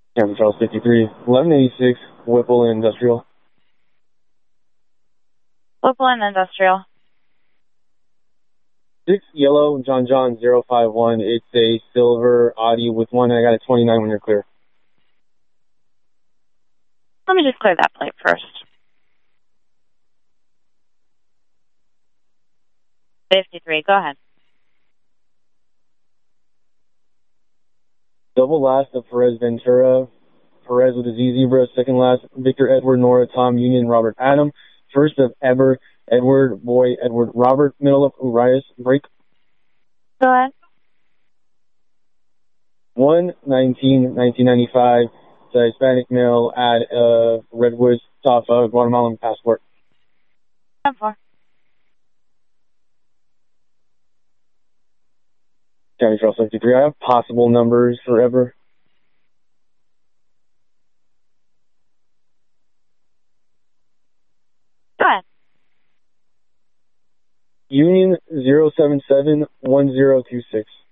Captain Charles 53, 1186, Whipple Industrial. Whipple and Industrial. 6 yellow, John 051. It's a silver Audi with one. I got a 29 when you're clear. Let me just clear that plate first. 53, go ahead. Double last of Perez Ventura. Perez with a Z Zebra. Second last, Victor Edward Nora Tom Union Robert Adam. First of Ever Edward Boy Edward Robert. Middle of Urias Break. Go ahead. 1/19/1995. It's a Hispanic male at Redwoods, off Guatemalan passport. 10-4. County Trail 63. I have possible numbers forever. Go ahead. Union 0771026.